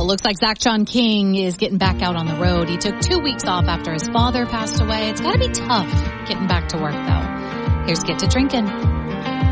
Well, looks like Zach John King is getting back out on the road. He took 2 weeks off after his father passed away. It's got to be tough getting back to work, though. Here's Get to Drinking.